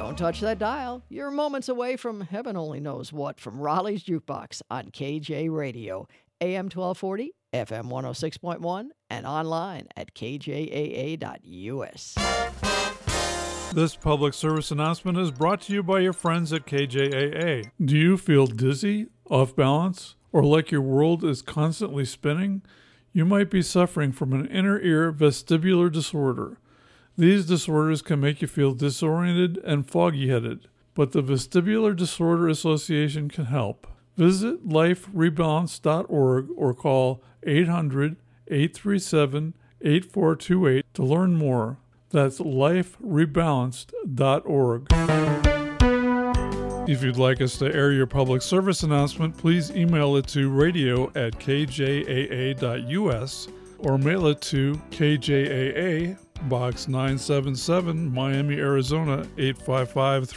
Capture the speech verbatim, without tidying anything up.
Don't touch that dial. You're moments away from heaven only knows what from Raleigh's Jukebox on K J Radio, A M twelve forty, F M one oh six point one, and online at k j a a dot u s. This public service announcement is brought to you by your friends at K J A A. Do you feel dizzy, off balance, or like your world is constantly spinning? You might be suffering from an inner ear vestibular disorder. These disorders can make you feel disoriented and foggy-headed, but the Vestibular Disorder Association can help. Visit life rebalance dot org or call eight hundred, eight three seven, eight four two eight to learn more. That's life rebalanced dot org. If you'd like us to air your public service announcement, please email it to radio at k j a a dot u s or mail it to K J A A, Box nine seven seven, Miami, Arizona eight five five three.